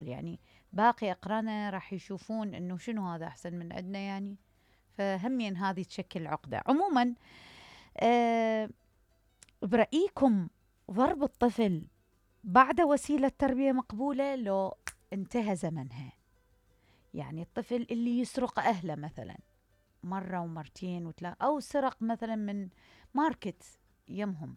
يعني باقي أقرانه راح يشوفون إنه شنو هذا أحسن من عندنا يعني. فهمين هذه تشكل عقدة عموما. آه برأيكم ضرب الطفل بعد وسيلة تربية مقبولة لو انتهى زمنها؟ يعني الطفل اللي يسرق أهله مثلا مرة ومرتين وثلاث، أو سرق مثلا من ماركت يمهم،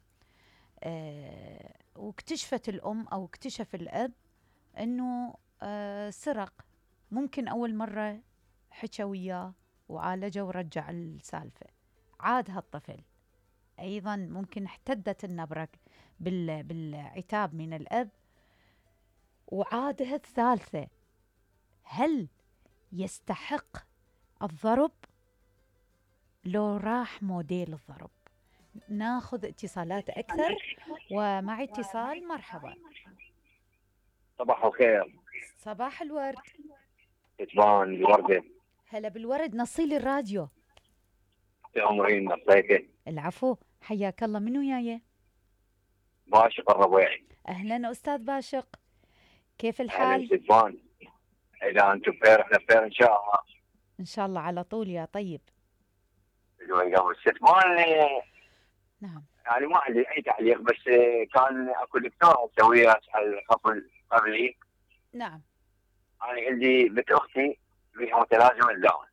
واكتشفت الأم أو اكتشف الأب أنه سرق، ممكن أول مرة حكى وياه وعالجه ورجع السالفة، عاد هالطفل أيضا ممكن احتدت النبرة بالعتاب من الأب وعادها الثالثة، هل يستحق الضرب لو راح موديل الضرب؟ ناخذ اتصالات أكثر، ومع اتصال مرحبا. صباح الخير. صباح الورد. كتبان الوردة. هلا بالورد، نصيلي الراديو. عمرين نصيتك. العفو، حياك الله، منو جاية؟ باشق الربيعي. أهلا أستاذ باشق، كيف أهلا الحال؟ كتبان. إذا أنتم بخير إحنا بخير إن شاء الله. إن شاء الله على طول يا طيب. قبل كتبان نعم. يعني ما عندي أي تعليق، بس كان أكو دكتور أسويه أسأل قبلي. نعم. أنا عندي بنت أختي بها متلازمة داون،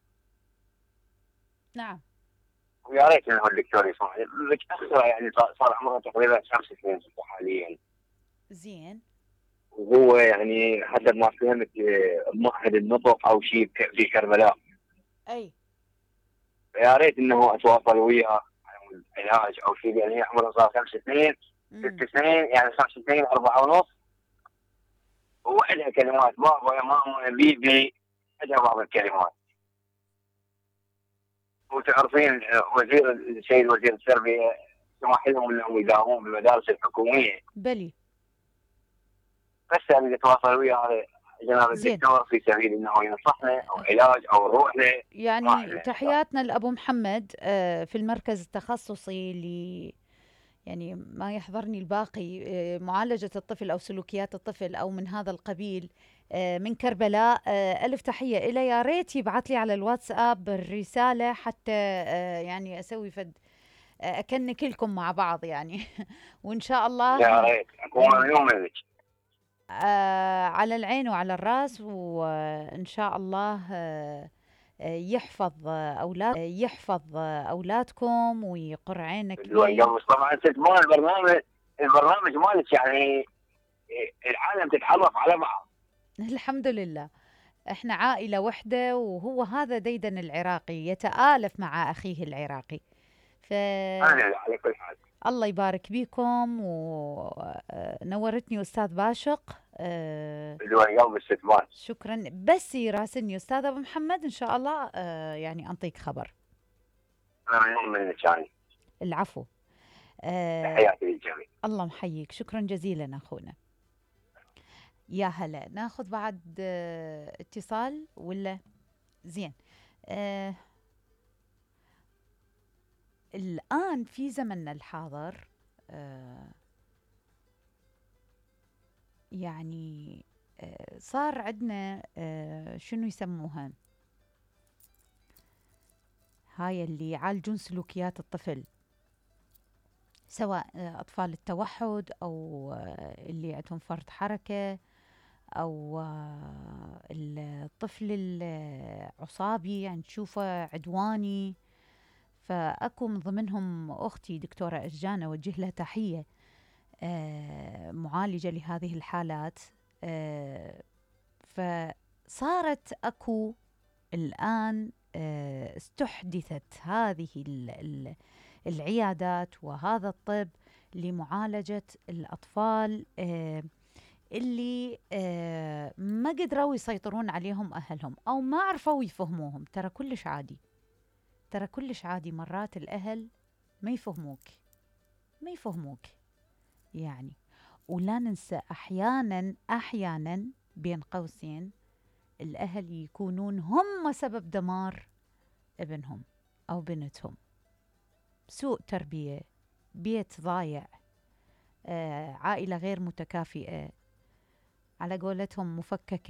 نعم. ويا ريت إنه الدكتور يسمع متأخرة، يعني صار عمرها تقريبا 5 سنين حاليا. زين. وهو يعني حسب ما فهمت مؤهل النطق أو شيء في كربلاء. أي. يا ريت انه اتواصل وياها على علاج او شيء، لان هي عمرها صار 5 سنين امم 6 سنين، يعني 5 سنين 4 ونص، وعندها كلمات بابا يا ماما يا بيبي، عندها بعض الكلمات. وتعرفين السيد وزير التربيه سمح لهم انهم يداومون بالمدارس الحكوميه. بلي. بس انا اتواصل ويا جناب زين. الدكتور في سبيل انه ينصحنا او علاج او نروح له. ما يعني عندنا علاج. تحياتنا لأبو محمد في المركز التخصصي يعني ما يحضرني الباقي، معالجة الطفل أو سلوكيات الطفل أو من هذا القبيل، من كربلاء. ألف تحية إليه، يا ريت يبعث لي على الواتساب الرسالة حتى يعني أسوي فد أكنك لكم مع بعض يعني. وإن شاء يا الله ريت اكون ممنون منك. على العين وعلى الراس، وإن شاء الله يحفظ أولادكم ويقر عينك ليه. قبل طبعا ستمون البرنامج مالك يعني العالم تتعرف على بعض. الحمد لله، احنا عائلة وحدة، وهو هذا ديدن العراقي يتآلف مع أخيه العراقي. انا على كل حال. الله يبارك بيكم، ونورتني أستاذ باشق. بدون قلب الستمان. شكرا، بس يراسلني أستاذ أبو محمد إن شاء الله يعني أنطيك خبر. انا ممنون منك يعني. العفو. تحياتي للجميع. الله محييك، شكرا جزيلا أخونا. يا هلا، ناخذ بعد اتصال ولا؟ زين. آه الآن في زمننا الحاضر يعني صار عندنا شنو يسموها، هاي اللي يعالجون سلوكيات الطفل، سواء أطفال التوحد أو اللي عندهم فرط حركة، أو الطفل العصابي يعني تشوفه عدواني. فأكو من ضمنهم أختي دكتورة أشجان، أوجه لها تحية، معالجة لهذه الحالات. فصارت أكو الآن استحدثت هذه العيادات وهذا الطب لمعالجة الأطفال اللي ما قدروا يسيطرون عليهم أهلهم أو ما عرفوا يفهموهم. ترى كلش عادي، ترى كلش عادي، مرات الأهل ما يفهموك يعني. ولا ننسى أحيانا بين قوسين الأهل يكونون هم سبب دمار ابنهم أو بنتهم. سوء تربية، بيت ضايع، عائلة غير متكافئة، على قولتهم مفككة